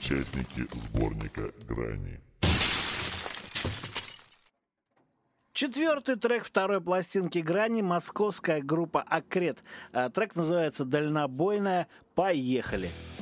участники сборника «Грани». Четвертый трек второй пластинки «Грани» — московская группа «Акрет». Трек называется «Дальнобойная». Поехали!